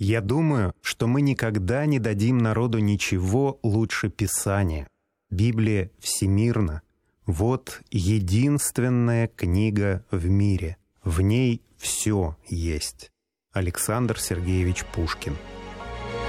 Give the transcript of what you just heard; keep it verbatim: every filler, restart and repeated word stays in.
Я думаю, что мы никогда не дадим народу ничего лучше Писания. Библия всемирна. Вот единственная книга в мире. В ней все есть. Александр Сергеевич Пушкин.